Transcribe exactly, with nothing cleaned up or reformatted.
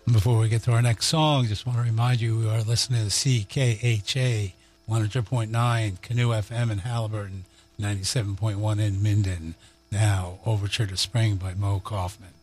Before we get to our next song, just want to remind you we are listening to C K H A one hundred point nine, Canoe F M in Halliburton, ninety-seven point one in Minden. Now, Overture to Spring by Mo Kaufman.